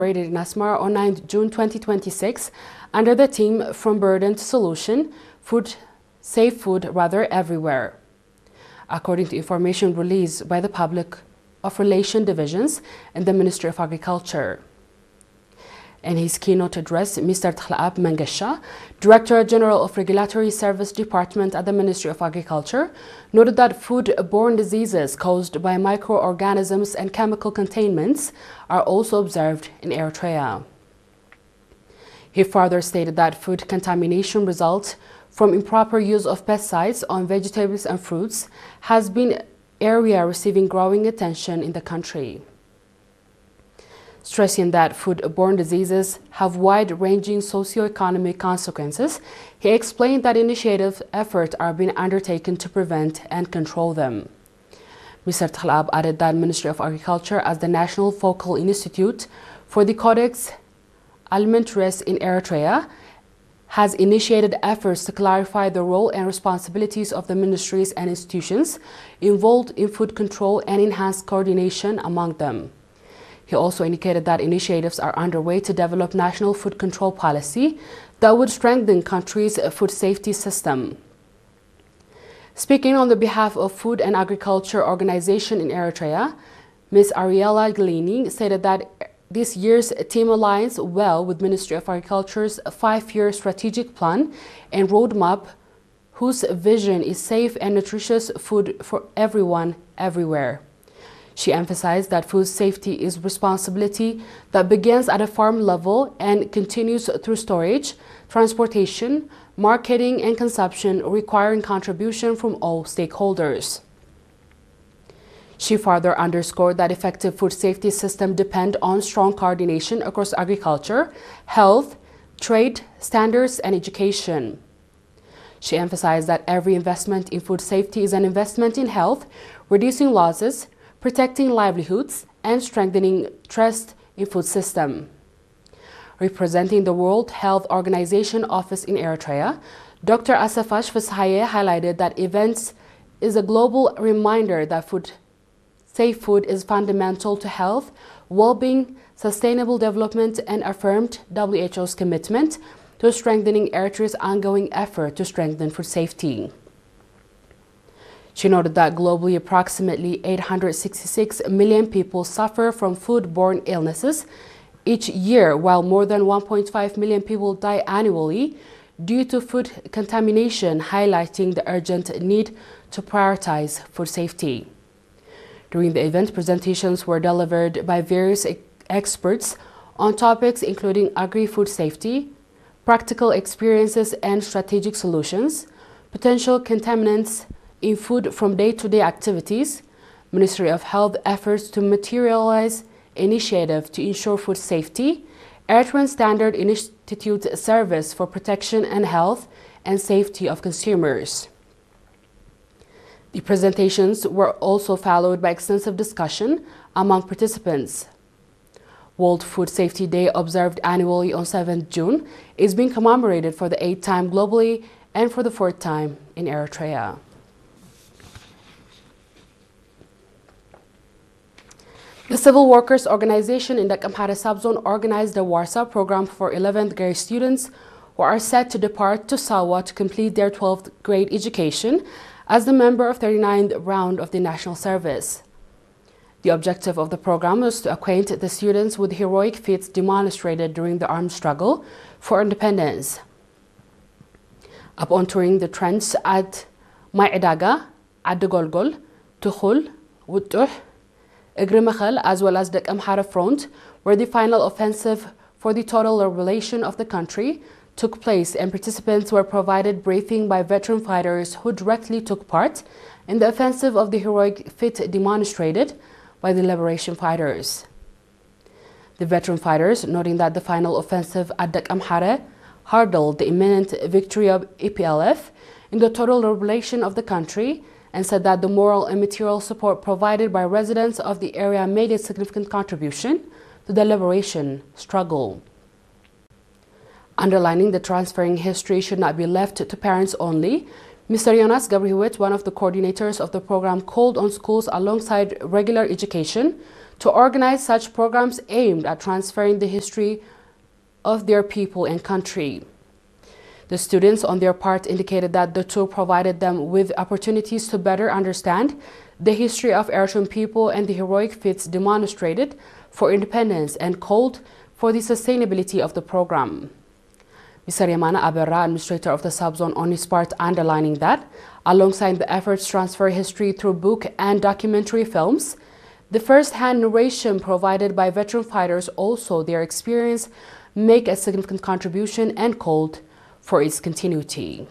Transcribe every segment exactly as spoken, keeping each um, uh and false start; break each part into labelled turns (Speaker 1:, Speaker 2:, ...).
Speaker 1: Rated in Asmara on ninth June twenty twenty-six under the theme From Burden to Solution, Food, Safe Food Rather Everywhere. According to information released by the Public of Relations Divisions in the Ministry of Agriculture. In his keynote address, Mister Tlaab Mangasha, Director General of Regulatory Service Department at the Ministry of Agriculture, noted that food-borne diseases caused by microorganisms and chemical contaminants are also observed in Eritrea. He further stated that food contamination results from improper use of pesticides on vegetables and fruits has been an area receiving growing attention in the country. Stressing that food-borne diseases have wide-ranging socio-economic consequences, he explained that initiative efforts are being undertaken to prevent and control them. Mister Tlaab added that Ministry of Agriculture, as the National Focal Institute for the Codex Alimentarius in Eritrea, has initiated efforts to clarify the role and responsibilities of the ministries and institutions involved in food control and enhance coordination among them. He also indicated that initiatives are underway to develop national food control policy that would strengthen country's food safety system. Speaking on the behalf of Food and Agriculture Organization in Eritrea, Miz Ariella Glini stated that this year's theme aligns well with Ministry of Agriculture's five-year strategic plan and roadmap, whose vision is safe and nutritious food for everyone, everywhere. She emphasized that food safety is responsibility that begins at a farm level and continues through storage, transportation, marketing, and consumption, requiring contribution from all stakeholders. She further underscored that effective food safety systems depend on strong coordination across agriculture, health, trade, standards, and education. She emphasized that every investment in food safety is an investment in health, reducing losses, protecting livelihoods, and strengthening trust in food system. Representing the World Health Organization office in Eritrea, Doctor Asafash Fashaye highlighted that events is a global reminder that food, safe food is fundamental to health, well-being, sustainable development, and affirmed W H O's commitment to strengthening Eritrea's ongoing effort to strengthen food safety. She noted that globally approximately eight hundred sixty-six million people suffer from food-borne illnesses each year, while more than one point five million people die annually due to food contamination, highlighting the urgent need to prioritize food safety. During the event, presentations were delivered by various experts on topics including agri-food safety, practical experiences and strategic solutions, potential contaminants in food from day-to-day activities, Ministry of Health efforts to materialize initiative to ensure food safety, Eritrean Standard Institute Service for Protection and Health and Safety of Consumers. The presentations were also followed by extensive discussion among participants. World Food Safety Day, observed annually on seventh June, is being commemorated for the eighth time globally and for the fourth time in Eritrea. The Civil Workers Organization in the Amhara subzone organized the Warsaw program for eleventh grade students who are set to depart to Sawa to complete their twelfth grade education as the member of thirty-ninth round of the national service. The objective of the program was to acquaint the students with heroic feats demonstrated during the armed struggle for independence. Upon touring the trends at Mai'adaga, Adegolgol, Tukhul, Wutuh, Igrimakhal, as well as the Amhara front, where the final offensive for the total liberation of the country took place, and participants were provided briefing by veteran fighters who directly took part in the offensive of the heroic feat demonstrated by the liberation fighters. The veteran fighters, noting that the final offensive at the Amhara hurdled the imminent victory of E P L F in the total liberation of the country, and said that the moral and material support provided by residents of the area made a significant contribution to the liberation struggle. Underlining that transferring history should not be left to parents only, Mister Jonas Gabrihuit, one of the coordinators of the program, called on schools alongside regular education to organize such programs aimed at transferring the history of their people and country. The students, on their part, indicated that the tour provided them with opportunities to better understand the history of Eritrean people and the heroic feats demonstrated for independence, and called for the sustainability of the program. Mister Yamana Aberra, administrator of the subzone, on his part, underlining that, alongside the efforts to transfer history through book and documentary films, the first-hand narration provided by veteran fighters, also their experience, make a significant contribution, and called for its continuity.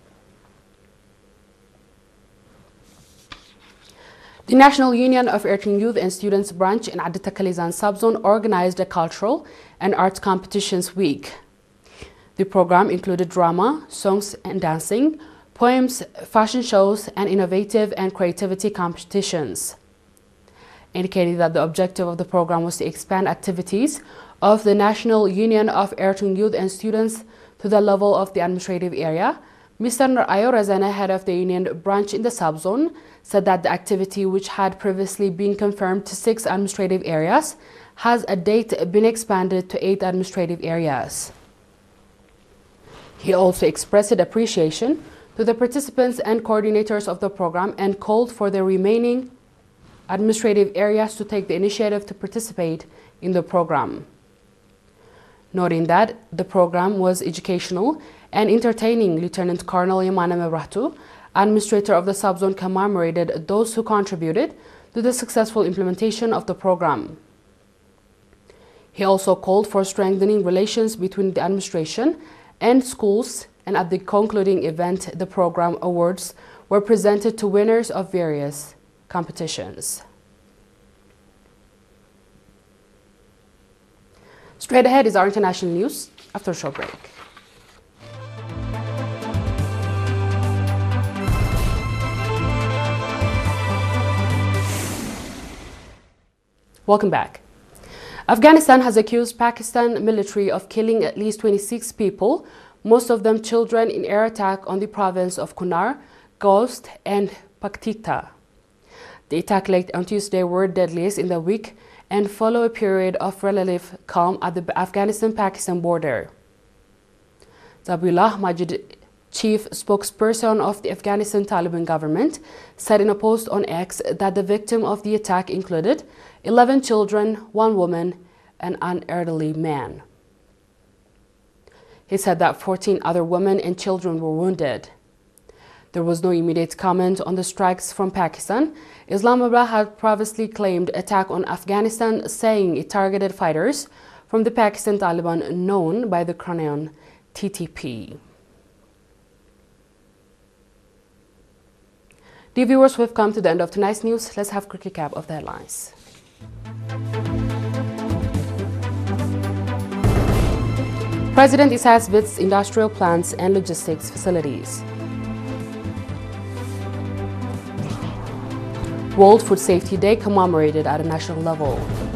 Speaker 1: The National Union of Eritrean Youth and Students branch in Adi Takalizan subzone organized a cultural and arts competitions week. The program included drama, songs and dancing, poems, fashion shows, and innovative and creativity competitions. Indicating that the objective of the program was to expand activities of the National Union of Eritrean Youth and Students to the level of the administrative area, Mister Ayo Razana, head of the union branch in the subzone, said that the activity, which had previously been confirmed to six administrative areas, has a date been expanded to eight administrative areas. He also expressed appreciation to the participants and coordinators of the program and called for the remaining administrative areas to take the initiative to participate in the program. Noting that the program was educational and entertaining, Lieutenant Colonel Yamana Mebrahtu, administrator of the subzone, commemorated those who contributed to the successful implementation of the program. He also called for strengthening relations between the administration and schools, and at the concluding event, the program awards were presented to winners of various competitions. Straight ahead is our international news after a short break. Welcome back. Afghanistan has accused Pakistan military of killing at least twenty-six people, most of them children, in air attack on the province of Kunar, Ghost, and Paktika. The attack late on Tuesday were deadliest in the week and follow a period of relative calm at the Afghanistan-Pakistan border. Zabiullah Majid, chief spokesperson of the Afghanistan Taliban government, said in a post on X that the victim of the attack included eleven children, one woman, and an elderly man. He said that fourteen other women and children were wounded. There was no immediate comment on the strikes from Pakistan. Islamabad had previously claimed attack on Afghanistan, saying it targeted fighters from the Pakistan Taliban known by the acronym T T P. Dear viewers, we've come to the end of tonight's news. Let's have a quick recap of the headlines. President Isaias visits industrial plants and logistics facilities. World Food Safety Day commemorated at a national level.